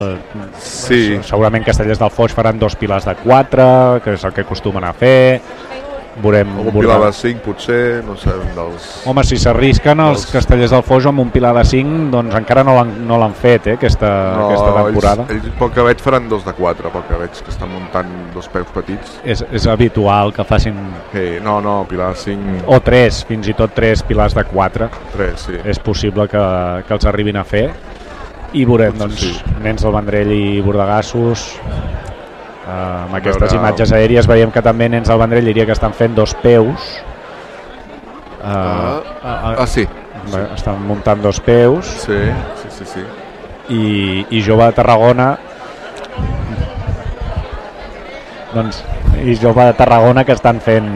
Sí. Segurament Castellers del Foix faran 2 pilars de 4, que és el que acostumen a fer. Veurem un pilar de 5 potser, no sé, dels... Home, si s'arrisquen els Castellers del Foix amb un pilar de 5, doncs encara no l'han fet, aquesta temporada. Ells pel que veig faran 2 de 4, pel que veig que estan muntant 2 peus petits. És habitual que facin... No, pilar 5... O 3, fins i tot 3 pilars de 4. 3, sí. És possible que els arribin a fer. I veurem, doncs, Nens del Vendrell i Bordegassos. Amb aquestes imatges aèries veiem que també Nens del Vendrell diria que estan fent 2 peus. Sí. Estan muntant 2 peus. Sí. I Jove de Tarragona, doncs, Jove de Tarragona que estan fent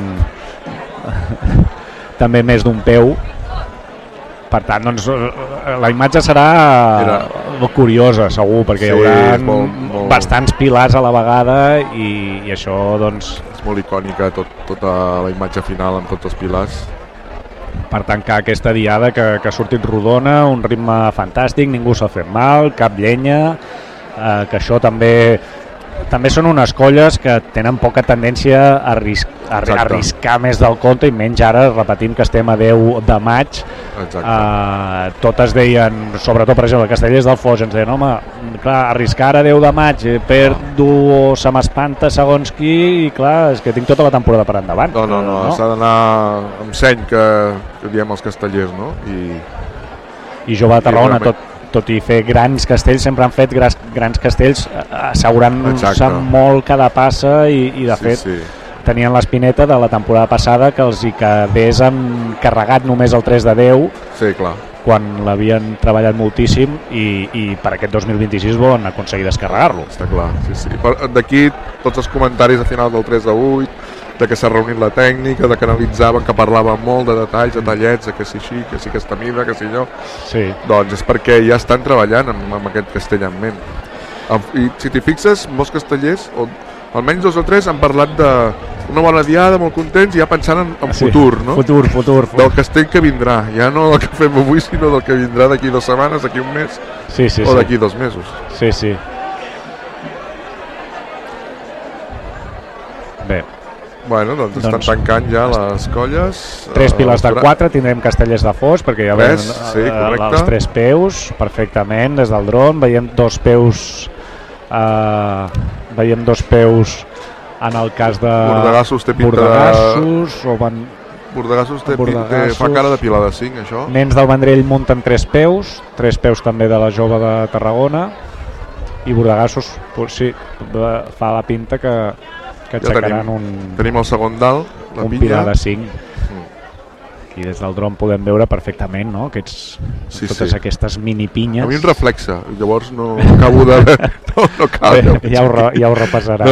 també més d'un peu. Per tant, doncs, la imatge serà curiosa, segur, perquè hi haurà bastants pilars a la vegada i això, doncs... És molt icònica tota la imatge final amb tots els pilars. Per tancar aquesta diada que ha sortit rodona, un ritme fantàstic, ningú s'ha fet mal, cap llenya, que això també són unes colles que tenen poca tendència a arriscar més del compte i menys ara, repetim que estem a 10 de maig. Totes deien, sobretot per exemple Castellers del Foix, ens deien, home, clar, arriscar ara 10 de maig, perdo o se m'espanta segons qui, i clar, és que tinc tota la temporada per endavant. No, s'ha d'anar amb seny, que diem els castellers, no? I Jove de Tarragona, tot i fer grans castells, sempre han fet grans castells assegurant-se molt cada passa i de fet tenien l'espineta de la temporada passada que els hi quedés carregat només el 3 de 10 quan l'havien treballat moltíssim i per aquest 2026 volen aconseguir descarregar-lo. Està clar, sí. D'aquí tots els comentaris a final del 3 de 8, de que s'ha reunit la tècnica, de que analitzaven, que parlaven molt de detalls, detallets, de que si així, que si aquesta mida, que si allò. Sí. Doncs és perquè ja estan treballant amb aquest castell en ment. I si t'hi fixes, molts castellers, o almenys 2 o 3, han parlat d'una bona diada, molt contents, i ja pensant en futur, no? Futur. Del castell que vindrà, ja no del que fem avui, sinó del que vindrà d'aquí 2 setmanes, d'aquí un mes, o d'aquí 2 mesos. Sí. Bé. Bueno, doncs estan tancant ja les colles. 3 pilars de 4, tindrem Castellers de Foix, perquè ja veiem els 3 peus, perfectament, des del dron. Veiem 2 peus en el cas de Bordegassos té pinta Bordegassos fa cara de pilar de 5, això. Nens del Vendrell munten 3 peus també de la Jove de Tarragona, i Bordegassos, sí, fa la pinta que aixecaran tenim el segon dalt, un pilar de 5. Aquí des del dron podem veure perfectament, no? Totes aquestes mini pinyes. A mi em reflexa, llavors no acabo de... No cal. Ja ho repassarà.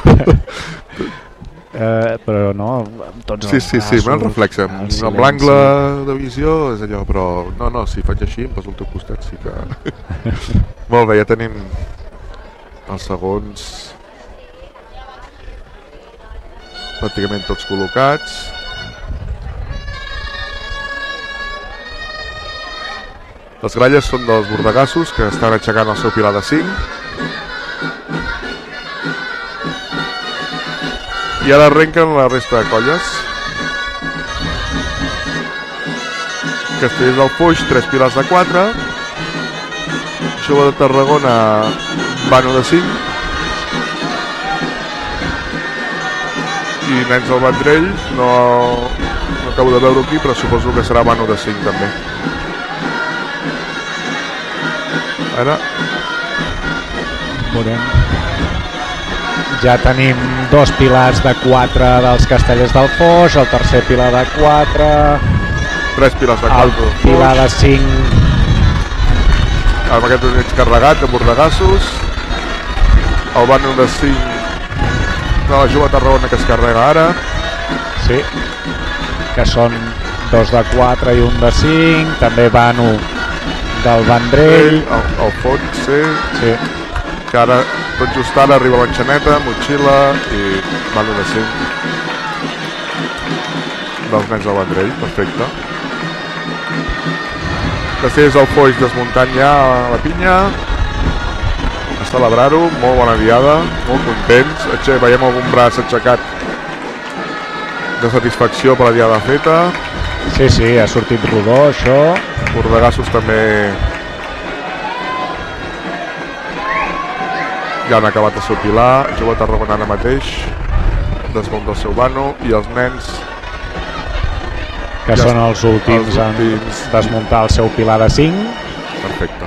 Però no, tots sí, me'n reflexa. Amb l'angle de visió és allò, però no, si faig així em poso al teu costat, sí que... Molt bé, ja tenim els segons pràcticament tots col·locats. Les gralles són dels Bordegassos, que estan aixecant el seu pilar de 5. I ara arrenquen la resta de colles. Castellers del Foix, 3 pilars de 4. Jove de Tarragona, vano de 5. I Nens del Vendrell, no acabo de veure aquí, però suposo que serà vano de 5 també. Ara veurem. Ja tenim 2 pilars de 4 dels Castellers del Foix, el tercer pilar de 4, 3 pilars de 4 el pilar de 5 amb aquest mig carregat de Bordegassos, el vano de 5 de la Jove Tarragona que es carrega ara, que són 2 de 4 i 1 de 5, també vano del Vendrell, el fons, que ara tot just ara arriba l'enxaneta, motxilla i vano de 5 dels Nens del Vendrell, perfecte. Castellers del Foix desmuntant ja la pinya, celebrar-ho, molt bona diada, molt contents. Veiem algun braç aixecat de satisfacció per la diada feta. Sí, ha sortit rodó, això. Bordegassos també ja han acabat de sortir là. Jove Tarragona ara mateix desmunta el seu vano i els nens que ja són els últims en desmuntar el seu pilar de 5. Perfecte.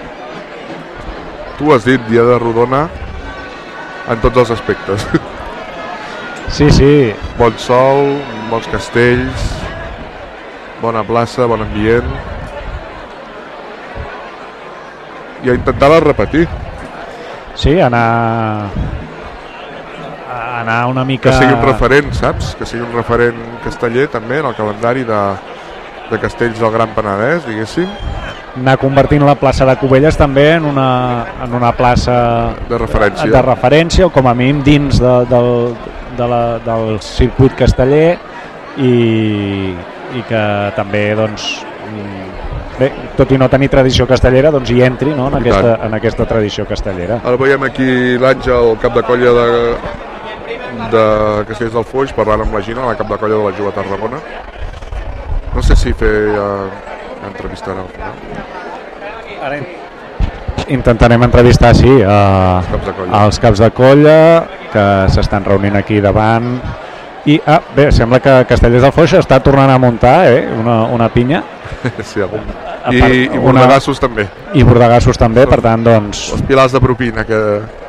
Tu has dit dia de rodona en tots els aspectes. Sí. Bon sol, bons castells, bona plaça, bon ambient. I a intentar-la repetir. Sí, anar una mica... Que sigui un referent, saps? Que sigui un referent casteller també en el calendari de castells del Gran Penedès, diguéssim. Anar convertint la plaça de Cubelles també en una plaça de referència o com a mínim dins del circuit casteller i que també doncs bé, tot i no tenir tradició castellera doncs hi entri, no? en aquesta tradició castellera. Ara veiem aquí l'Àngel, cap de colla de Castellers del Foix, parlant amb la Gina, la cap de colla de la Jove Tarragona. No sé si fer entrevistar al final. Ara intentarem entrevistar, sí, els caps de colla que s'estan reunint aquí davant. I bé, sembla que Castellers del Foix està tornant a muntar una pinya. Sí, i Bordegassos també. I Bordegassos també, per tant, doncs... Els pilars de propina que...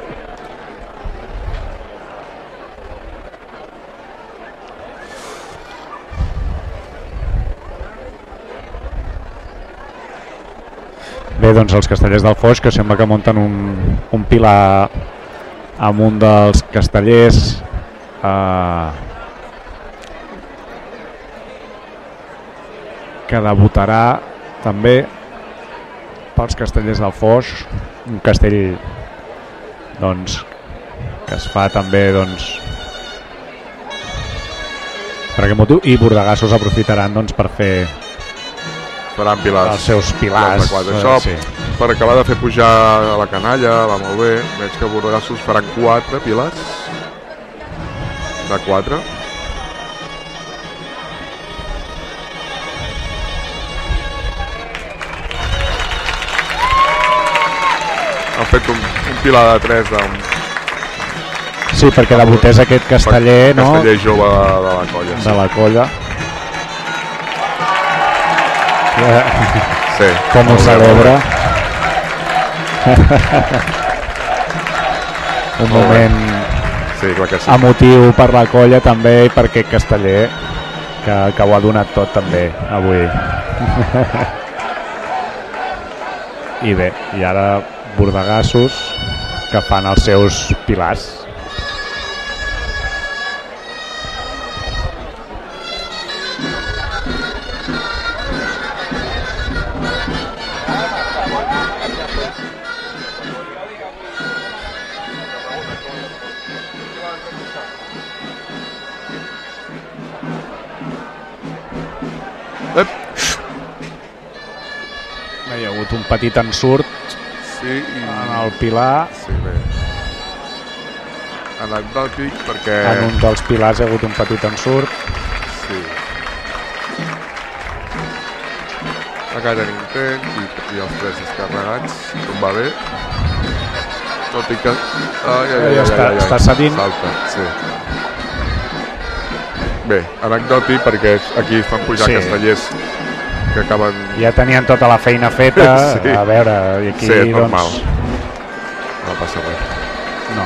Bé, doncs els Castellers del Foix, que sembla que munten un pilar amb un dels castellers que debutarà també pels Castellers del Foix, un castell doncs que es fa també doncs per aquest motiu, i Bordegassos aprofitaran doncs per fer faran pilars, els seus pilars això sí. Per acabar de fer pujar a la canalla va molt bé. Veig que Bordegassos faran 4 pilars de 4. Han fet un pilar de 3 sí, perquè debutés aquest casteller, no? Casteller jove de la colla. De la colla. Sí, com ho celebra. Un moment sí, clar que sí. Emotiu per la colla també i per aquest casteller que ho ha donat tot també avui. I bé, i ara Bordegassos que fan els seus pilars. Hi ha hagut un petit ensurt en el pilar. Sí, bé. Anecdòtic perquè... En un dels pilars hi ha hagut un petit ensurt. Sí. Acá tenim temps i els 3 descarregats. Com va bé. Tot i que... Està cedint. Salta, sí. Bé, anecdòtic perquè aquí fan pujar castellers que acaben... Ja tenien tota la feina feta, sí. A veure, i aquí sí, és normal. Doncs... No passa res. No.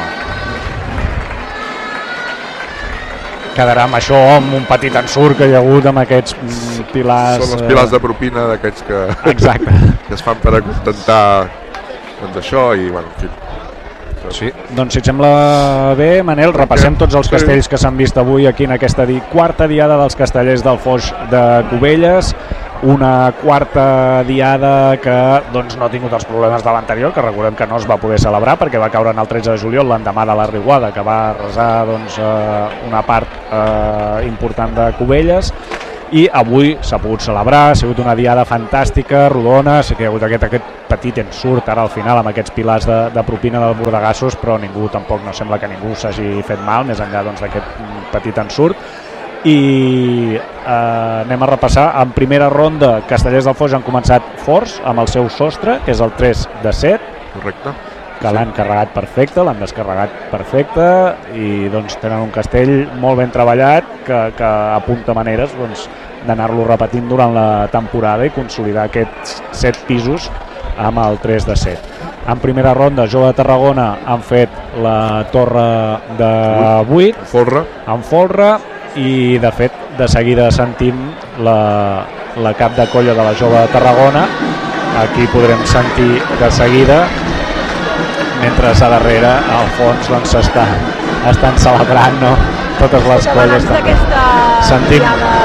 Quedarà amb això, amb un petit ensurt que hi ha hagut amb aquests pilars... Són els pilars de propina d'aquests que... Exacte. Que es fan per acontentar doncs això i, bueno, en fi... Sí, doncs si et sembla bé, Manel, repassem tots els castells que s'han vist avui aquí en aquesta quarta diada dels Castellers del Foix de Cubelles. Una quarta diada que doncs, no ha tingut els problemes de l'anterior, que recordem que no es va poder celebrar perquè va caure en el 13 de juliol, l'endemà de la riuada, que va arrasar doncs, una part important de Cubelles. i avui s'ha pogut celebrar, ha sigut una diada fantàstica, rodona, sí que hi ha hagut aquest petit ensurt ara al final amb aquests pilars de propina del Bordegassos, però ningú tampoc, no sembla que ningú s'hagi fet mal, més enllà d'aquest petit ensurt. I anem a repassar. En primera ronda, Castellers del Foix han començat forts amb el seu sostre, que és el 3-7. Correcte. Que l'han carregat perfecte, l'han descarregat perfecte i doncs tenen un castell molt ben treballat que apunta maneres d'anar-lo repetint durant la temporada i consolidar aquests 7 pisos amb el 3-7. En primera ronda, Jove de Tarragona han fet la torre de 8 en folre i de fet de seguida sentim la cap de colla de la Jove de Tarragona. Aquí podrem sentir de seguida, mentre a darrere al fons doncs estan celebrant, no? Totes les colles també. Sentim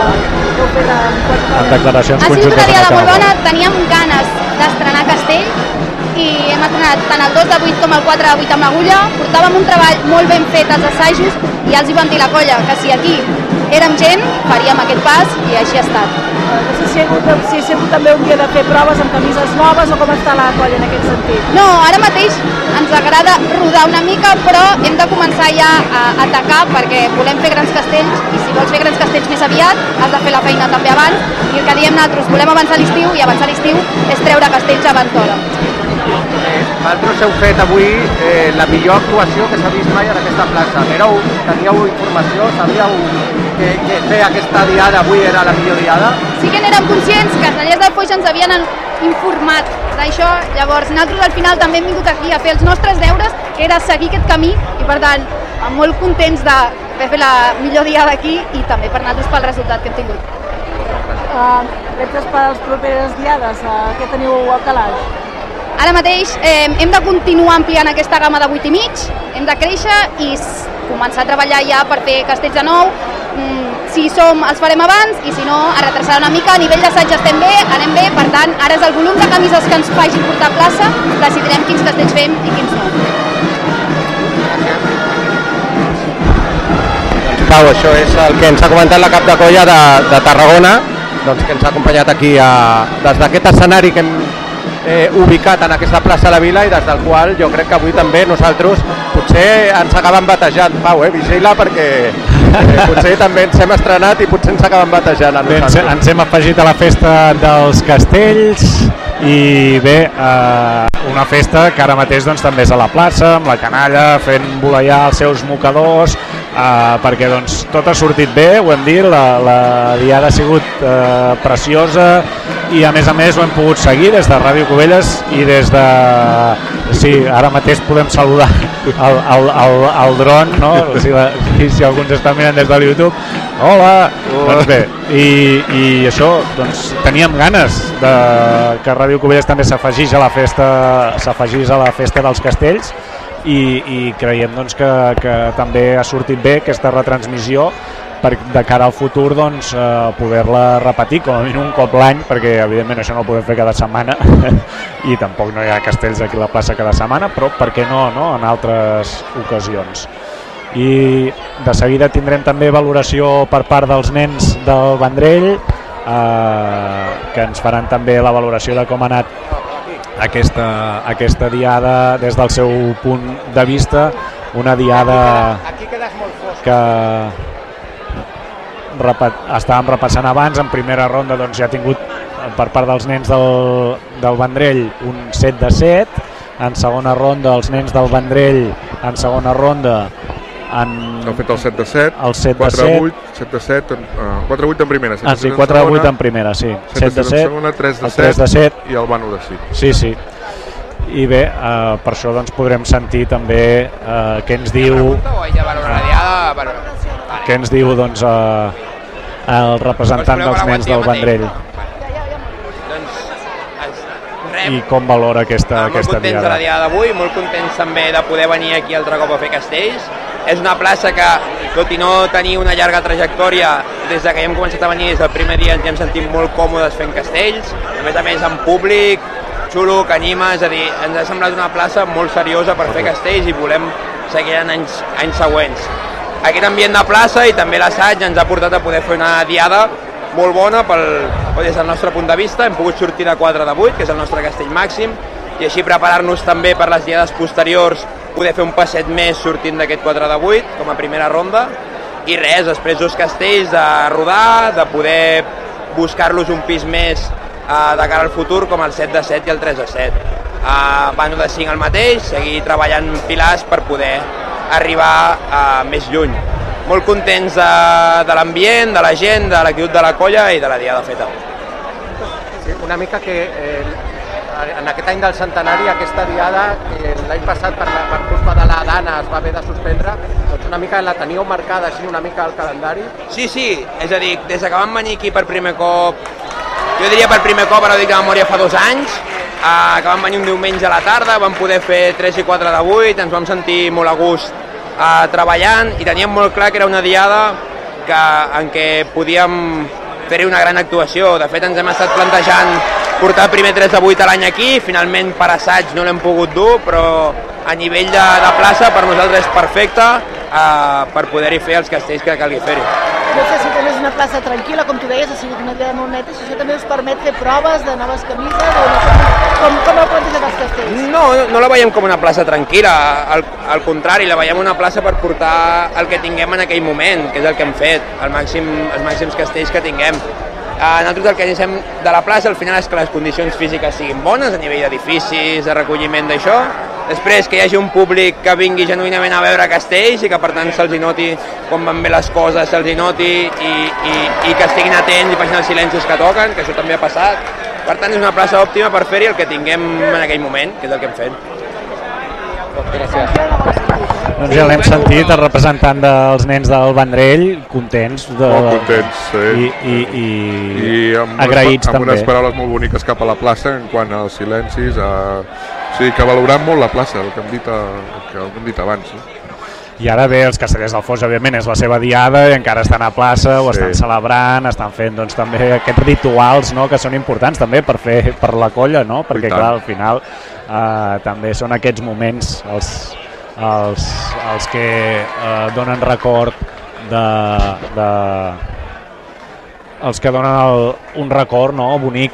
en declaracions conjuntes. Ha sigut una diada molt bona, teníem ganes d'estrenar castell i hem estrenat tant el 2-8 com el 4-8 amb agulla. Portàvem un treball molt ben fet als assajos i ja els hi vam dir la colla que si aquí érem gent faríem aquest pas i així ha estat. No sé si ha sigut també un dia de fer proves amb camises noves o com està la colla en aquest sentit. No, ara mateix ens agrada rodar una mica, però hem de començar ja a atacar perquè volem fer grans castells i si vols fer grans castells més aviat has de fer la feina també abans i el que diem nosaltres, volem avançar l'estiu i avançar l'estiu és treure castells abans d'hora. Vosaltres heu fet avui la millor actuació que s'ha vist mai en aquesta plaça. Teníeu informació? Sabíeu que fer aquesta diada avui era la millor diada? Sí que n'érem conscients, que Castellers del Foix ens havien informat d'això, llavors nosaltres al final també hem vingut aquí a fer els nostres deures, que era seguir aquest camí i per tant molt contents d'haver fet la millor diada aquí i també per nosaltres pel resultat que hem tingut. Reptes per les properes diades, què teniu al calaix? Ara mateix hem de continuar ampliant aquesta gamma de 8,5, hem de créixer i començar a treballar ja per fer castells de nou. Si som, els farem abans i si no, es retrasarà una mica. A nivell d'assaig estem bé, anem bé, per tant, ara és el volum de camises que ens faci portar a plaça, decidirem quins castells fem i quins no. Pau, això és el que ens ha comentat la cap de colla de Tarragona, doncs que ens ha acompanyat aquí des d'aquest escenari que hem ubicat en aquesta plaça de la Vila i des del qual jo crec que avui també nosaltres potser ens acabem batejant. Pau, vigila perquè potser també ens hem estrenat i potser ens acabem batejant a nosaltres. Ens hem afegit a la festa dels castells i bé, una festa que ara mateix doncs, també és a la plaça, amb la canalla, fent voleiar els seus mocadors, perquè doncs, tot ha sortit bé, ho hem dit, la diada ha sigut preciosa i a més ho hem pogut seguir des de Ràdio Cubelles i des de... Sí, ara mateix podem saludar el dron, no? Si alguns estan mirant des de YouTube. Hola! Doncs bé, i això, doncs teníem ganes que Ràdio Cubelles també s'afegís a la festa dels castells i creiem doncs, que també ha sortit bé aquesta retransmissió de cara al futur doncs, poder-la repetir com a mínim un cop l'any, perquè evidentment això no ho podem fer cada setmana i tampoc no hi ha castells aquí a la plaça cada setmana, però per què no, en altres ocasions. I de seguida tindrem també valoració per part dels nens del Vendrell, que ens faran també la valoració de com ha anat aquesta diada des del seu punt de vista, una diada que estàvem repassant abans. En primera ronda doncs, ja ha tingut per part dels nens del Vendrell un 7-7, en segona ronda els nens del Vendrell en segona ronda han fet el 7-7, el 7-7, 4-8 en primera, 4-8 en primera, sí, 7-7, 3-7 i el Banu de 5. Sí. I bé, per això doncs, podrem sentir també què ens diu doncs, el representant dels nens del Vendrell i com valora aquesta molt contents diada. de la diada d'avui, molt contents també de poder venir aquí altre cop a fer castells. És una plaça que, tot i no tenir una llarga trajectòria, des que hem començat a venir des del primer dia ens hem sentit molt còmodes fent castells, a més en públic, xulo, que anima, és a dir, ens ha semblat una plaça molt seriosa per fer castells i volem seguir en anys següents. Aquest ambient de plaça i també l'assaig ens ha portat a poder fer una diada molt bona des del nostre punt de vista. Hem pogut sortir de 4 de 8, que és el nostre castell màxim, i així preparar-nos també per les diades posteriors, poder fer un passet més sortint d'aquest 4 de 8 com a primera ronda. I res, després 2 castells de rodar, de poder buscar-los un pis més de cara al futur, com el 7 de 7 i el 3 de 7. Van de 5 al mateix, seguir treballant pilars per poder arribar més lluny. Molt contents de l'ambient, de la gent, de l'actitud de la colla i de la diada feta. Sí, una mica que en aquest any del centenari, aquesta diada, l'any passat per culpa de la Dana es va haver de suspendre, doncs una mica la teníeu marcada així una mica al calendari? Sí, és a dir, des que vam venir aquí per primer cop, jo diria per primer cop, ara ho dic de memòria, fa 2 anys, que vam venir un diumenge a la tarda, vam poder fer 3 i 4 de 8, ens vam sentir molt a gust treballant i teníem molt clar que era una diada en què podíem fer-hi una gran actuació. De fet, ens hem estat plantejant portar el primer 3 de 8 a l'any aquí, finalment per assaig no l'hem pogut dur, però a nivell de plaça per nosaltres és perfecte per poder-hi fer els castells que calgui fer-hi. No sé si també és una plaça tranquil·la, com tu deies, ha sigut una diada molt neta, si això també us permet fer proves de noves camises, o com heu plantejat els castells? No la veiem com una plaça tranquil·la, al contrari, la veiem una plaça per portar el que tinguem en aquell moment, que és el que hem fet, els màxims castells que tinguem. Nosaltres el que deixem de la plaça al final és que les condicions físiques siguin bones a nivell d'edificis, de recolliment d'això, després que hi hagi un públic que vingui genuïnament a veure castells i que per tant se'ls noti quan van bé les coses, se'ls noti i que estiguin atents i facin els silencis que toquen, que això també ha passat. Per tant és una plaça òptima per fer-hi el que tinguem en aquell moment, que és el que hem fet. Gràcies. Doncs ja l'hem sentit, el representant dels nens del Vendrell, contents. Molt contents, sí. I agraïts també. Amb unes paraules molt boniques cap a la plaça en quant als silencis. O sigui que valorem molt la plaça, el que hem dit abans. I ara bé, els castellers del Foix, òbviament, és la seva diada i encara estan a plaça, ho estan celebrant, estan fent doncs, també aquests rituals, no?, que són importants també per la colla, no? Perquè clar, al final també són aquests moments els que donen record els que donen un record, no?, bonic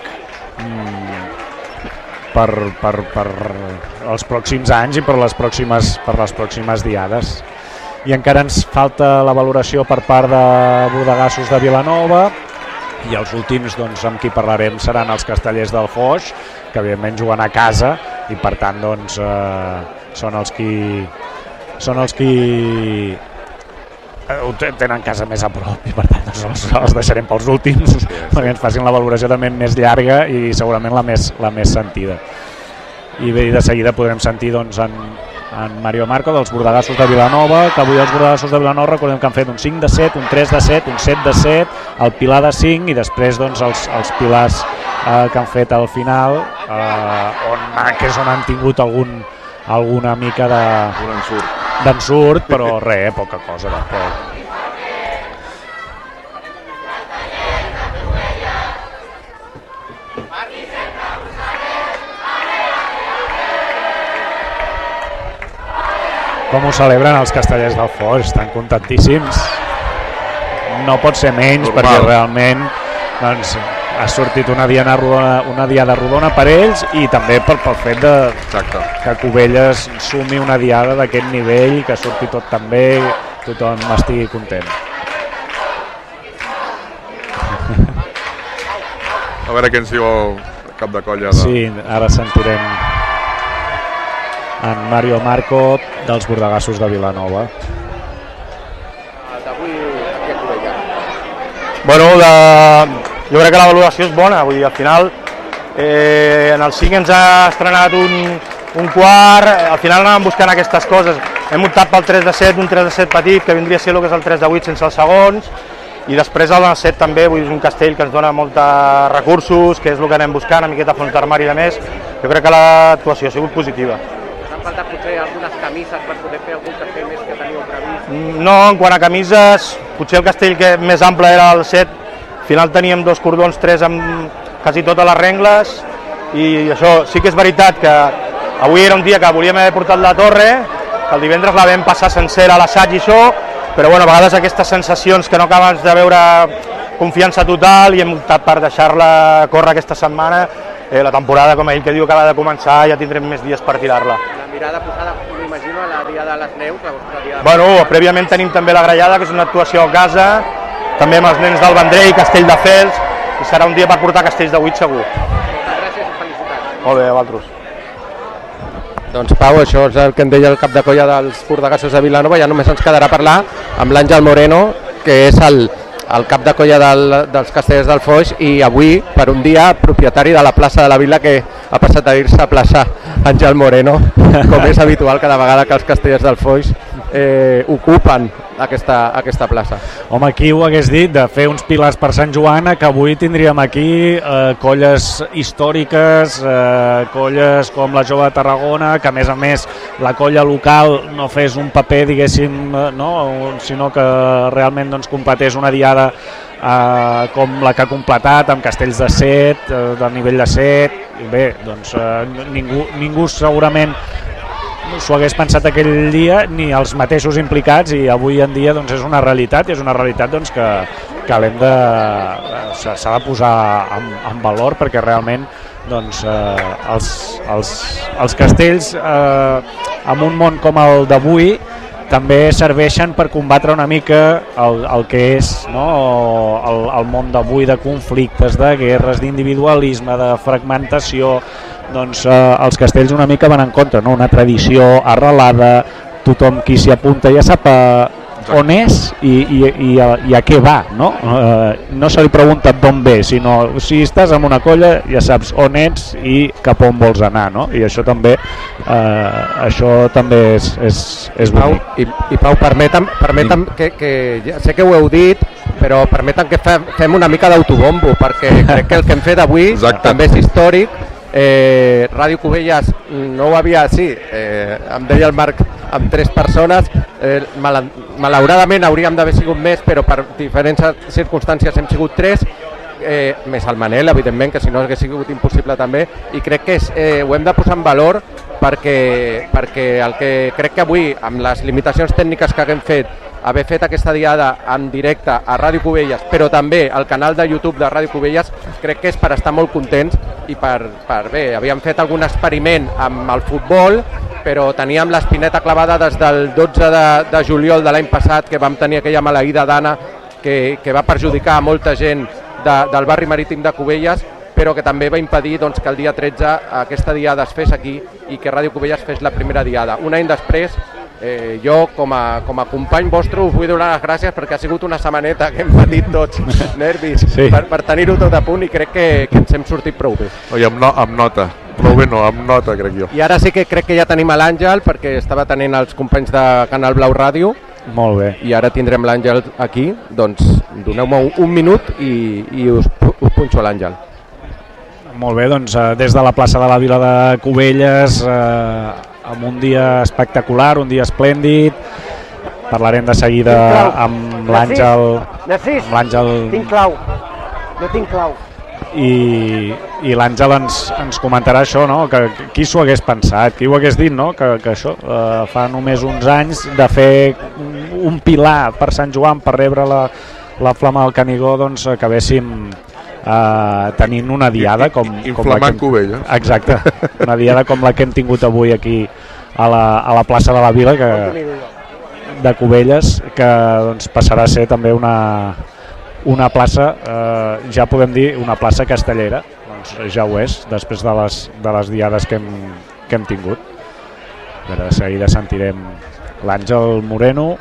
per els pròxims anys i per les pròximes diades. I encara ens falta la valoració per part de Bordegassos de Vilanova i els últims doncs, amb qui parlarem seran els castellers del Foix, que evidentment juguen a casa i per tant doncs, són els qui tenen casa més a prop i per tant doncs, els deixarem pels últims perquè ens facin la valoració també més llarga i segurament la més sentida. I bé, de seguida podrem sentir doncs, en Mario Marco dels Bordegassos de Vilanova, que avui els Bordegassos de Vilanova recordem que han fet un 5 de 7, un 3 de 7, un 7 de 7, el Pilar de 5 i després doncs, els Pilars que han fet al final que és on han tingut alguna mica d'ensurt, però res, poca cosa tampoc. Com ho celebren els castellers del Foix, estan contentíssims, no pot ser menys. Normal. Perquè realment doncs, ha sortit una diada rodona per ells i també pel fet que Cubelles sumi una diada d'aquest nivell, que surti tot tan bé, tothom estigui content. A veure què ens diu el cap de colla. Sí, ara sentirem en Mario Marco dels Bordegassos de Vilanova. D'avui aquí a Cubella. Bueno, jo crec que la valoració és bona, vull dir, al final en el 5 ens ha estrenat un quart, al final anàvem buscant aquestes coses, hem optat pel 3 de 7, un 3 de 7 petit, que vindria a ser el que és el 3 de 8 sense els segons, i després el 7 també, vull dir, és un castell que ens dona molts recursos, que és el que anem buscant, una miqueta fons d'armari i de més, jo crec que l'actuació ha sigut positiva. Falta potser algunes camises per poder fer algun castell més que teníeu previst? No, en quant a camises, potser el castell que més ample era el 7, al final teníem 2 cordons, 3 amb quasi totes les rengles, i això sí que és veritat que avui era un dia que volíem haver portat la torre, que el divendres la vam passar sencera a l'assaig i això, però bueno, a vegades aquestes sensacions que no acabes de veure confiança total i hem optat per deixar-la córrer aquesta setmana. La temporada, com ell que diu, acaba de començar, ja tindrem més dies per tirar-la. La mirada posada, m'imagino, a la Diada de les Neus, la vostra Diada... Bueno, prèviament tenim també la Grallada, que és una actuació a casa, també amb els nens del Vendrell, Castelldefels, i serà un dia per portar castells de 8 segur. Gràcies i felicitats. Molt bé, a vosaltres. Doncs Pau, això és el que em deia el cap de colla dels bordegassos de Vilanova. Ja només ens quedarà parlar amb l'Àngel Moreno, que és el cap de colla dels Castellers del Foix, i avui, per un dia, propietari de la plaça de la Vila, que ha passat a dir-se a plaça Àngel Moreno, com és habitual cada vegada que els Castellers del Foix ocupen aquesta plaça. Home, qui ho hagués dit, de fer uns pilars per Sant Joan, que avui tindríem aquí colles històriques, colles com la Jove de Tarragona, que a més la colla local no fes un paper, diguéssim, sinó que realment doncs, completés una diada com la que ha completat, amb castells de 7, del nivell de 7. Bé, doncs ningú segurament s'ho hagués pensat aquell dia, ni els mateixos implicats, i avui en dia doncs, és una realitat, i és una realitat doncs, que s'ha de posar en valor, perquè realment doncs, els castells en un món com el d'avui també serveixen per combatre una mica el que és, no? el món d'avui, de conflictes, de guerres, d'individualisme, de fragmentació. Doncs els castells una mica van en contra, no? Una tradició arrelada, tothom qui s'hi apunta ja sap on és i a què va, no? No se li pregunta d'on ve, sinó si estàs en una colla ja saps on ets i cap on vols anar, no? I això també és bonic. I Pau, permetem que ja sé que ho heu dit, però permetem que fem una mica d'autobombo, perquè crec que el que hem fet avui també és històric. Ràdio Cubelles no ho havia, em deia el Marc, amb 3 persones, malauradament hauríem d'haver sigut més, però per diferents circumstàncies hem sigut 3, més el Manel, evidentment, que si no hagués sigut impossible també, i crec que ho hem de posar en valor perquè el que crec que avui, amb les limitacions tècniques que haguem fet, haver fet aquesta diada en directe a Ràdio Cubelles, però també al canal de YouTube de Ràdio Cubelles, crec que és per estar molt contents i per bé. Havíem fet algun experiment amb el futbol, però teníem l'espineta clavada des del 12 de juliol de l'any passat, que vam tenir aquella maleïda d'Anna que va perjudicar a molta gent del barri marítim de Cubelles, però que també va impedir doncs, que el dia 13 aquesta diada es fes aquí i que Ràdio Cubelles fes la primera diada. Un any després, jo com a company vostre us vull donar les gràcies, perquè ha sigut una setmaneta que hem patit tots nervis per tenir-ho tot a punt, i crec que ens hem sortit prou bé. Amb nota, prou bé no, amb nota crec jo. I ara sí que crec que ja tenim a l'Àngel, perquè estava tenint els companys de Canal Blau Ràdio. Molt bé. I ara tindrem l'Àngel aquí, doncs doneu-me un minut i us punxo a l'Àngel. Molt bé, doncs des de la plaça de la Vila de Cubelles, amb un dia espectacular, un dia esplèndid. Parlarem de seguida amb l'Àngel. Tinc clau, no tinc clau. I l'Àngel ens comentarà això, no? Que qui s'ho hagués pensat, qui ho hagués dit, no? Que això, fa només uns anys, de fer un pilar per Sant Joan, per rebre la Flama del Canigó, doncs acabéssim tenint una diada inflamant Cubelles. Exacte, una diada com la que hem tingut avui aquí a la plaça de la Vila de Cubelles, que doncs, passarà a ser també una plaça, ja podem dir una plaça castellera, doncs ja ho és, després de les diades que hem tingut. De seguida sentirem l'Àngel Moreno.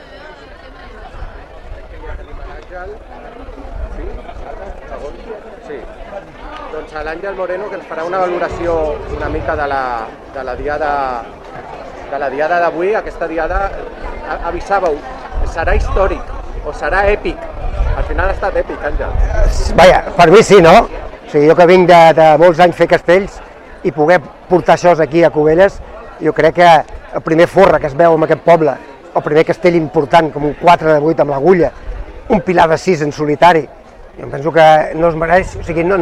L'Àngel Moreno, que ens farà una valoració una mica de la diada d'avui. Aquesta diada, avisàveu, serà històric o serà èpic? Al final ha estat èpic, Àngel. Vaja, per mi sí, no? O sigui, jo que vinc de molts anys fer castells i poder portar això aquí a Cubelles, jo crec que el primer forra que es veu en aquest poble, el primer castell important, com un 4 de 8 amb l'agulla, un pilar de 6 en solitari, jo penso que no es mereix, o sigui, no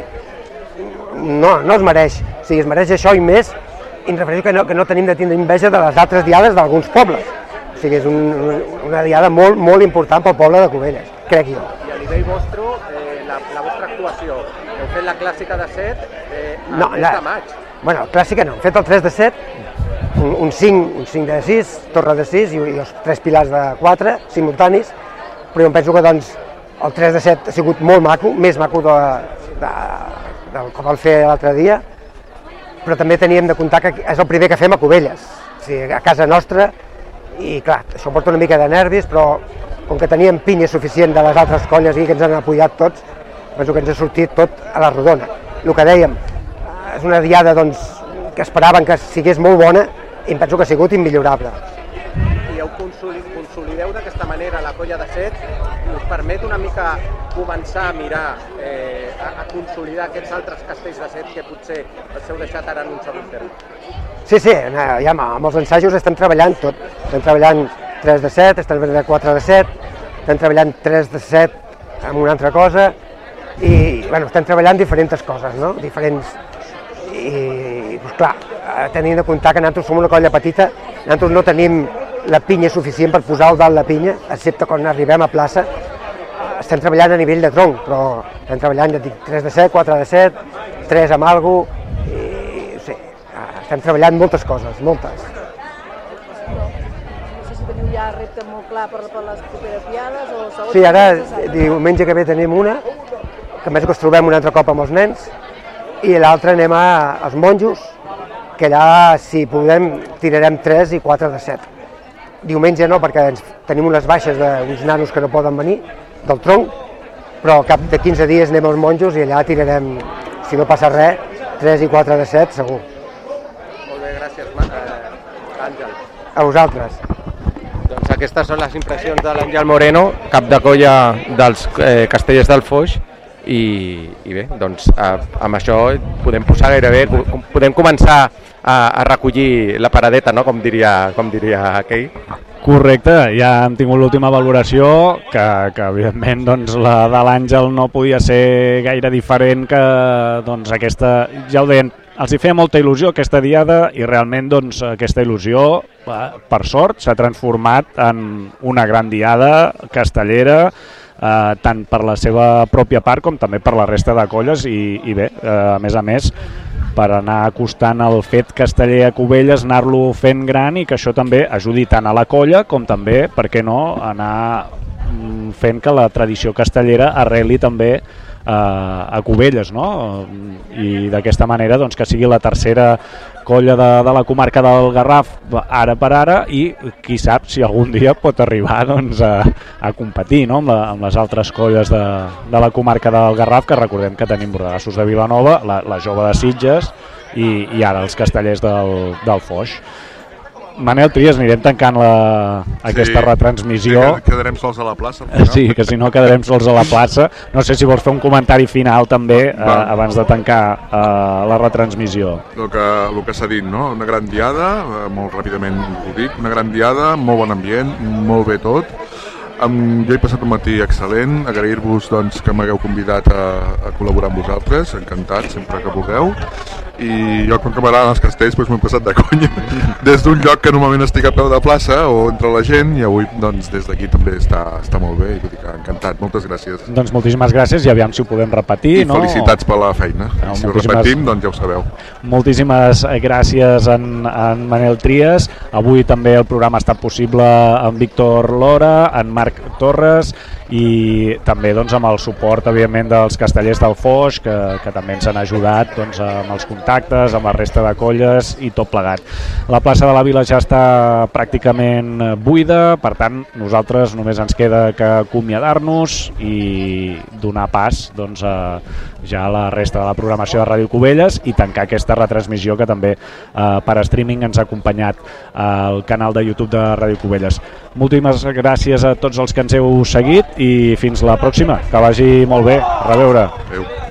es mereix, o sigui, es mereix això i més, i em refereixo que no tenim de tindre enveja de les altres diades d'alguns pobles. O sigui, és una diada molt, molt important pel poble de Cubelles, crec jo. I a nivell vostre, la vostra actuació, heu fet la clàssica de 7 No, mes de maig. Bueno, clàssica no, hem fet el 3 de 7, un 5 de 6, torre de 6 i els 3 pilars de 4, simultanis, però jo em penso que doncs, el 3 de 7 ha sigut molt maco, més maco del que vam fer l'altre dia, però també teníem de comptar que és el primer que fem a Cubelles, o sigui, a casa nostra, i clar, això porta una mica de nervis, però com que teníem pinya suficient de les altres colles i que ens han apoyat tots, penso que ens ha sortit tot a la rodona. El que dèiem, és una diada doncs, que esperaven que sigués molt bona i em penso que ha sigut immillorable. I heu consolideu d'aquesta manera la colla de 7, us permet una mica començar a mirar, a consolidar aquests altres castells de 7 que potser els heu deixat ara en un segon terme. Sí, ja amb els ensajos estem treballant tot. Estem treballant 3 de 7, estem treballant 4 de 7, estem treballant 3 de 7 amb una altra cosa i bueno, estem treballant diferents coses, no? I doncs clar, tenint en compte que nosaltres som una colla petita, nosaltres no tenim la pinya suficient per posar-ho dalt la pinya, excepte quan arribem a plaça. Estem treballant a nivell de tronc, però estem treballant, ja dic, 3 de 7, 4 de 7, 3 amb alguna cosa, estem treballant moltes coses, moltes. No sé si teniu ja repte molt clar per les properes diades o segons... Sí, ara diumenge que ve tenim una, que a més que ens trobem un altre cop amb els nens, i l'altra anem als monjos, que allà, si podem, tirarem 3 i 4 de 7. Diumenge no, perquè tenim unes baixes d'uns nanos que no poden venir, del tronc, però al cap de 15 dies anem als monjos i allà tirarem, si no passa res, 3 i 4 de 7, segur. Àngel. A vosaltres. Doncs aquestes són les impressions de l'Àngel Moreno, cap de colla dels Castellers del Foix, i bé, doncs amb això podem posar gairebé, podem començar a recollir la paradeta, no? com diria aquell. Correcte, ja hem tingut l'última valoració, que evidentment doncs, la de l'Àngel no podia ser gaire diferent que doncs, aquesta, ja ho deien, els hi feia molta il·lusió aquesta diada i realment doncs, aquesta il·lusió, per sort, s'ha transformat en una gran diada castellera, tant per la seva pròpia part com també per la resta de colles i bé, a més, per anar acostant el fet casteller a Cubelles, anar-lo fent gran i que això també ajudi tant a la colla com també, per què no, anar fent que la tradició castellera arreli també a Cubelles, no? I d'aquesta manera doncs, que sigui la tercera colla de la comarca del Garraf ara per ara i qui sap si algun dia pot arribar doncs, a competir, no? amb les altres colles de la comarca del Garraf, que recordem que tenim Bordegassos de Vilanova, la Jove de Sitges i ara els Castellers del Foix. Manel Trias, anirem tancant aquesta retransmissió. Sí, quedarem sols a la plaça. Sí, que si no quedarem sols a la plaça. No sé si vols fer un comentari final també abans de tancar la retransmissió. El que s'ha dit, no? Una gran diada, molt ràpidament ho dic, una gran diada, molt bon ambient, molt bé tot. Jo he passat un matí excel·lent, agrair-vos doncs, que m'hagueu convidat a col·laborar amb vosaltres, encantat, sempre que vulgueu. I jo, com que m'agraden els castells, doncs m'he passat de conya des d'un lloc que normalment estic a peu de plaça o entre la gent, i avui doncs, des d'aquí també està molt bé, i vull dir que encantat, moltes gràcies. Doncs moltíssimes gràcies i aviam si ho podem repetir. I felicitats per la feina, si ho repetim doncs ja ho sabeu. Moltíssimes gràcies en Manel Trias. Avui també el programa ha estat possible amb Víctor Lora, en Marc Torres i també doncs, amb el suport evidentment dels Castellers del Foix que també ens han ajudat doncs, amb els contactes, amb la resta de colles i tot plegat. La plaça de la Vila ja està pràcticament buida, per tant nosaltres només ens queda que acomiadar-nos i donar pas doncs, ja a la resta de la programació de Ràdio Cubelles i tancar aquesta retransmissió que també per streaming ens ha acompanyat al canal de YouTube de Ràdio Cubelles. Moltíssimes gràcies a tots els que ens heu seguit i fins la pròxima, que vagi molt bé, a reveure. Adéu.